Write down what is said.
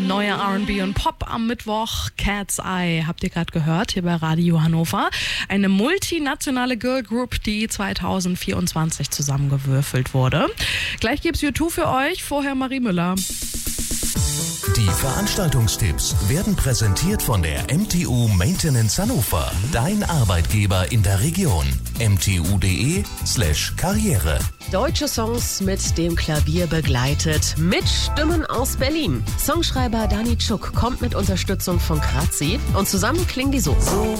Neue R&B und Pop am Mittwoch. Cat's Eye habt ihr gerade gehört hier bei Radio Hannover. Eine multinationale Girl Group, die 2024 zusammengewürfelt wurde. Gleich gibt's U2 für euch. Vorher Marie Müller. Die Veranstaltungstipps werden präsentiert von der MTU Maintenance Hannover. Dein Arbeitgeber in der Region. mtu.de/Karriere. Deutsche Songs mit dem Klavier begleitet, mit Stimmen aus Berlin. Songschreiber Dani Tschuk kommt mit Unterstützung von Krazi und zusammen klingen die so.